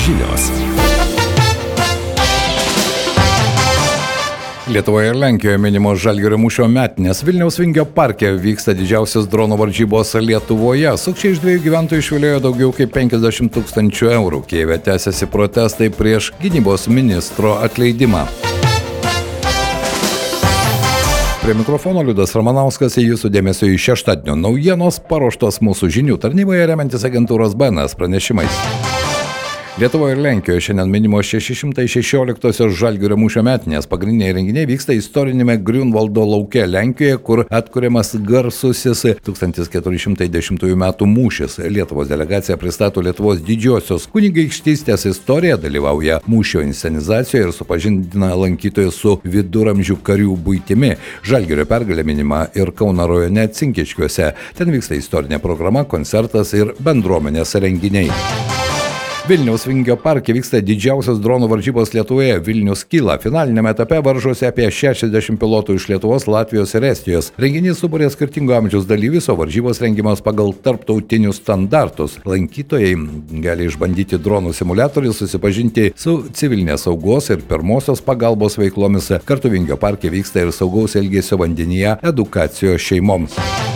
žinios. Lietuvoje ir Lenkijoje minimos Žalgirio mūšio metinės. Vilniaus Vingio parke vyksta didžiausios dronų varžybos Lietuvoje. Sukčiai iš 2 gyventojų išviliojo daugiau kaip 50 000 eurų. Kijeve tęsiasi protestai prieš gynybos ministro atleidimą. Prie mikrofono Liudas Ramanauskas, jūsų dėmesio į šeštadienio naujienos, paruoštos mūsų žinių tarnyboje remiantis agentūros BNS pranešimais. Lietuvoje ir Lenkijoje šiandien minimos 616-osios Žalgirio mūšio metinės. Pagrindiniai renginiai vyksta istorinėme Griunvaldo lauke Lenkijoje, kur atkuriamas garsusis 1410 metų mūšis. Lietuvos delegacija pristato Lietuvos didžiosios kunigaikštystės istoriją, dalyvauja mūšio inscenizacijoje ir supažindina lankytojus su viduramžių karių buitimi. Žalgirio pergalė minima ir Kauno rajone Cinkiškiuose. Ten vyksta istorinė programa, koncertas ir bendruomenės renginiai. Vilniaus Vingio parke vyksta didžiausios dronų varžybos Lietuvoje. Vilnius kyla. Finaliniame etape varžosi apie 60 pilotų iš Lietuvos, Latvijos ir Estijos. Renginys suburė skirtingo amžiaus dalyvius, o varžybos rengiamos pagal tarptautinius standartus. Lankytojai gali išbandyti dronų simuliatorių, susipažinti su civilinės saugos ir pirmosios pagalbos veiklomis. Kartu Vingio parke vyksta ir saugaus elgesio vandenyje edukacijos šeimoms.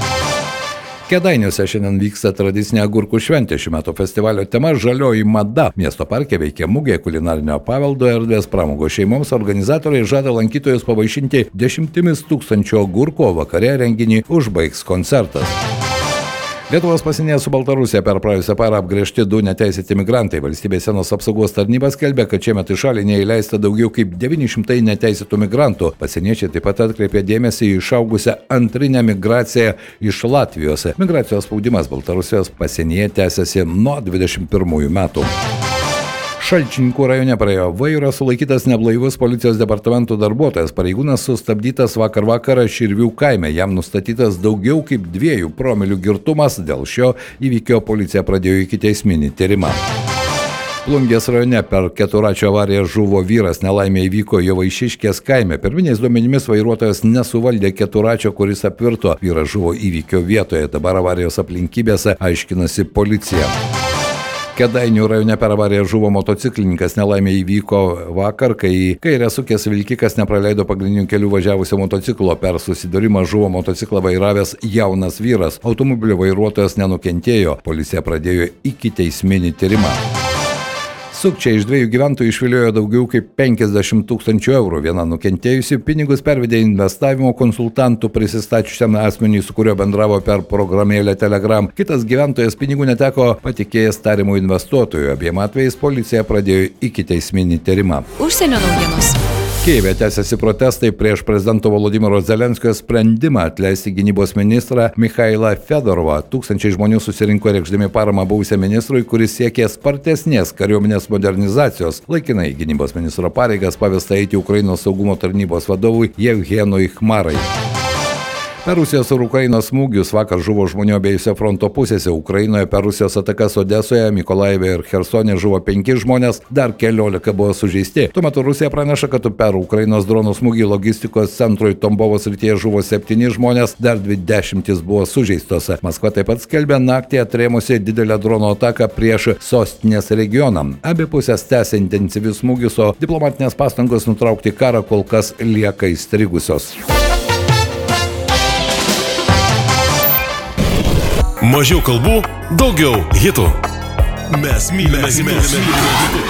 Kėdainiuose šiandien vyksta tradicinė agurkų šventė. Šiuo metu festivalio tema žalioji mada. Miesto parke veikia mugė, kulinarinio paveldo erdvės, pramogos šeimoms. Organizatoriai žada lankytojus pavaišinti 10 000 agurkų, o vakare renginį užbaigs koncertas. Lietuvos pasienyje su Baltarusija per praėjusią parą apgręžti 2 neteisėti migrantai. Valstybės sienos apsaugos tarnyba skelbia, kad šiemet į šalį neįleista daugiau kaip 900 neteisėtų migrantų. Pasieniečiai taip pat atkreipė dėmesį į išaugusią antrinę migraciją iš Latvijos. Migracijos spaudimas Baltarusijos pasienyje tęsiasi nuo 21 metų. Šalčininkų rajone praėjo vairo sulaikytas neblaivus policijos departamento darbuotojas. Pareigūnas sustabdytas vakar vakarą Širvių kaime. Jam nustatytas daugiau kaip 2 promilių girtumas. Dėl šio įvykio policija pradėjo ikiteisminį tyrimą. Plungės rajone per keturračio avariją žuvo vyras. Nelaimė įvyko Jovaišiškės kaime. Pirminiais duomenimis vairuotojas nesuvaldė keturračio, kuris apvirto. Vyras žuvo įvykio vietoje. Dabar avarijos aplinkybėse aiškinasi policija. Kėdainių rajone per avariją žuvo motociklininkas. Nelaimė įvyko vakar, kai į kairę sukęs vilkikas nepraleido pagrindinių kelių važiavusio motociklo. Per susidūrimą žuvo motociklą vairavęs jaunas vyras. Automobilio vairuotojas nenukentėjo. Policija pradėjo ikiteisminį tyrimą. Sukčiai iš 2 gyventojų išviliojo daugiau kaip 50 000 eurų. Viena nukentėjusi pinigus pervedė investavimo konsultantų prisistačiusiam asmeniui, su kuriuo bendravo per programėlę Telegram. Kitas gyventojas pinigų neteko, patikėjęs tariamų investuotojų. Abiem atvejais policija pradėjo ikiteisminį tyrimą. Užsienio naujienos. Kijeve tęsiasi protestai prieš prezidento Volodymyro Zelenskio sprendimą atleisti gynybos ministrą Mikhailą Fedorovą. Tūkstančiai žmonių susirinko reikšdami paramą buvusiam ministrui, kuris siekė spartesnės kariuomenės modernizacijos. Laikinai gynybos ministro pareigas pavesta eiti Ukrainos saugumo tarnybos vadovui Jevgenui Khmarai. Per Rusijos ir Ukrainos smūgius vakar žuvo žmonių abiejose fronto pusėse. Ukrainoje per Rusijos atakas Odesoje, Mykolaive ir Chersone žuvo 5 žmonės, dar 14 buvo sužeisti. Tuo metu Rusija praneša, kad per Ukrainos dronų smūgį logistikos centrui Tombovos srityje žuvo 7 žmonės, dar 20 buvo sužeistos. Maskva taip pat skelbia naktį atrėmusi didelę drono ataką prieš sostinės regioną. Abi pusės tęsia intensyvius smūgius, o diplomatinės pastangos nutraukti karą kol kas lieka įstrigusios. Mažiau kalbų, daugiau hitų. Mes mylime hitus.